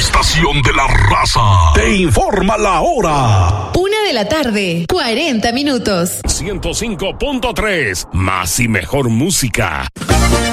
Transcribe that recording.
estación de la raza te informa la hora. 1:40 p.m. 105.3. Más y mejor música.